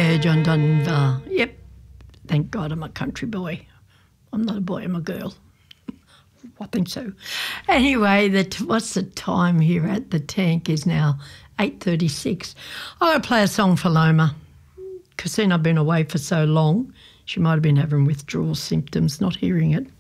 Yeah, John Denver. Yep. Thank God I'm a country boy. I'm not a boy, I'm a girl. I think so. Anyway, what's the time here at the Tank is now 8:36. I'm going to play a song for Loma. Christine, I've been away for so long. She might have been having withdrawal symptoms, not hearing it.